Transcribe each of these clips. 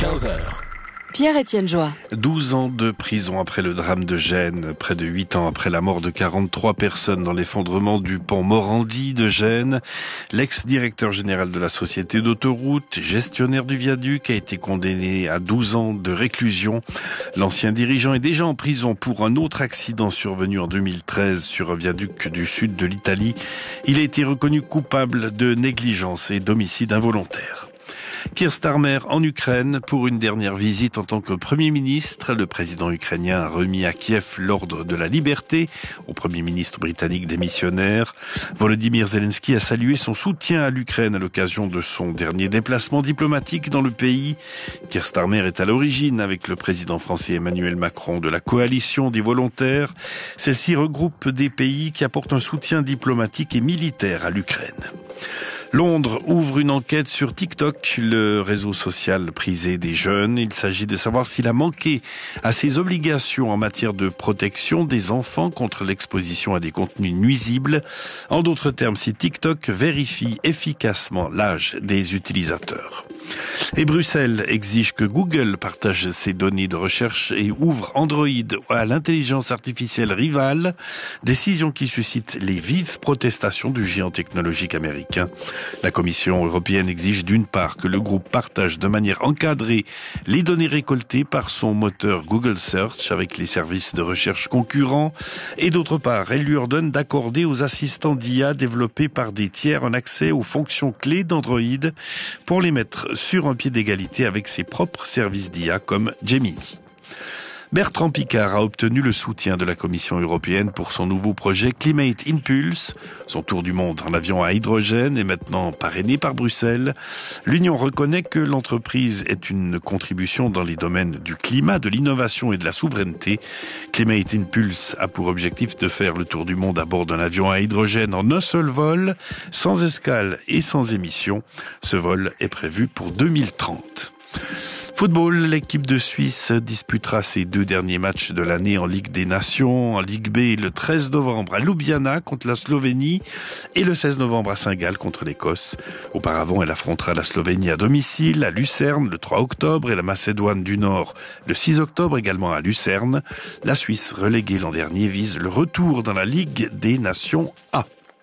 15h. Pierre-Étienne Joie. 12 ans de prison après le drame de Gênes, près de 8 ans après la mort de 43 personnes dans l'effondrement du pont Morandi de Gênes. L'ex-directeur général de la société d'autoroute, gestionnaire du viaduc, a été condamné à 12 ans de réclusion. L'ancien dirigeant est déjà en prison pour un autre accident survenu en 2013 sur un viaduc du sud de l'Italie. Il a été reconnu coupable de négligence et d'homicide involontaire. Keir Starmer en Ukraine pour une dernière visite en tant que Premier ministre. Le président ukrainien a remis à Kiev l'ordre de la liberté au Premier ministre britannique démissionnaire. Volodymyr Zelensky a salué son soutien à l'Ukraine à l'occasion de son dernier déplacement diplomatique dans le pays. Keir Starmer est à l'origine, avec le président français Emmanuel Macron, de la coalition des volontaires. Celle-ci regroupe des pays qui apportent un soutien diplomatique et militaire à l'Ukraine. Londres ouvre une enquête sur TikTok, le réseau social prisé des jeunes. Il s'agit de savoir s'il a manqué à ses obligations en matière de protection des enfants contre l'exposition à des contenus nuisibles. En d'autres termes, si TikTok vérifie efficacement l'âge des utilisateurs. Et Bruxelles exige que Google partage ses données de recherche et ouvre Android à l'intelligence artificielle rivale. Décision qui suscite les vives protestations du géant technologique américain. La Commission européenne exige d'une part que le groupe partage de manière encadrée les données récoltées par son moteur Google Search avec les services de recherche concurrents, et d'autre part, elle lui ordonne d'accorder aux assistants d'IA développés par des tiers un accès aux fonctions clés d'Android pour les mettre sur un pied d'égalité avec ses propres services d'IA comme Gemini. Bertrand Piccard a obtenu le soutien de la Commission européenne pour son nouveau projet Climate Impulse. Son tour du monde en avion à hydrogène est maintenant parrainé par Bruxelles. L'Union reconnaît que l'entreprise est une contribution dans les domaines du climat, de l'innovation et de la souveraineté. Climate Impulse a pour objectif de faire le tour du monde à bord d'un avion à hydrogène en un seul vol, sans escale et sans émission. Ce vol est prévu pour 2030. Football, l'équipe de Suisse disputera ses 2 derniers matchs de l'année en Ligue des Nations, en Ligue B le 13 novembre à Ljubljana contre la Slovénie et le 16 novembre à Saint-Gall contre l'Écosse. Auparavant, elle affrontera la Slovénie à domicile, à Lucerne le 3 octobre et la Macédoine du Nord le 6 octobre également à Lucerne. La Suisse, reléguée l'an dernier, vise le retour dans la Ligue des Nations A.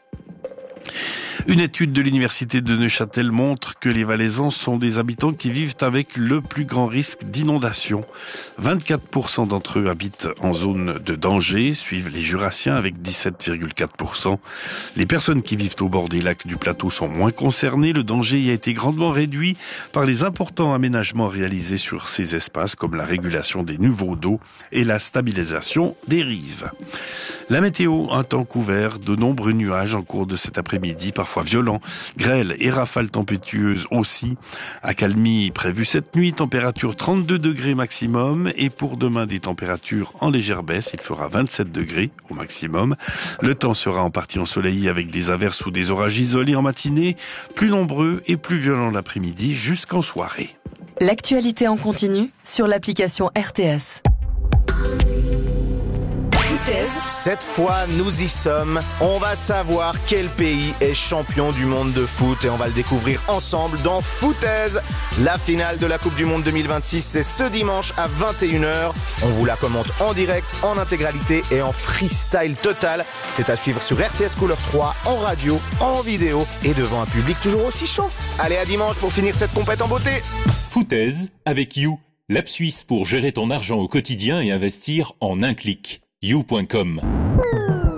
Une étude de l'université de Neuchâtel montre que les Valaisans sont des habitants qui vivent avec le plus grand risque d'inondation. 24% d'entre eux habitent en zone de danger, suivent les Jurassiens avec 17,4%. Les personnes qui vivent au bord des lacs du plateau sont moins concernées. Le danger y a été grandement réduit par les importants aménagements réalisés sur ces espaces, comme la régulation des niveaux d'eau et la stabilisation des rives. La météo, un temps couvert, de nombreux nuages en cours de cet après-midi, parfois violents, grêle et rafales tempétueuses aussi. Accalmie prévue cette nuit, température 32 degrés maximum, et pour demain des températures en légère baisse, il fera 27 degrés au maximum. Le temps sera en partie ensoleillé avec des averses ou des orages isolés en matinée, plus nombreux et plus violents l'après-midi jusqu'en soirée. L'actualité en continu sur l'application RTS. Cette fois, nous y sommes. On va savoir quel pays est champion du monde de foot et on va le découvrir ensemble dans Foutaise. La finale de la Coupe du Monde 2026, c'est ce dimanche à 21h. On vous la commente en direct, en intégralité et en freestyle total. C'est à suivre sur RTS Couleur 3, en radio, en vidéo et devant un public toujours aussi chaud. Allez, à dimanche pour finir cette compète en beauté. Foutaise avec You, l'app suisse pour gérer ton argent au quotidien et investir en un clic. You.com